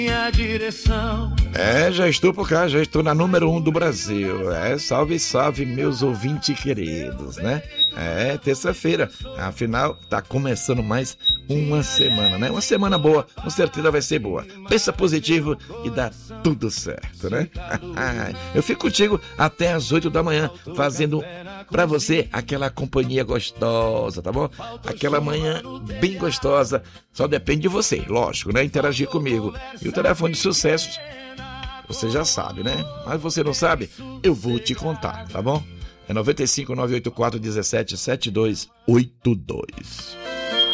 Já estou por cá, já estou na número 1 do Brasil. Salve, salve, meus ouvintes queridos, né? Terça-feira, afinal, tá começando mais uma semana, né? Uma semana boa, com certeza vai ser boa. Pensa positivo e dá tudo certo, né? Eu fico contigo até as 8 da manhã, fazendo pra você aquela companhia gostosa, tá bom? Aquela manhã bem gostosa, só depende de você, lógico, né? Interagir comigo. E o telefone de sucesso, você já sabe, né? Mas você não sabe? Eu vou te contar, tá bom? É 95 984 17 7282.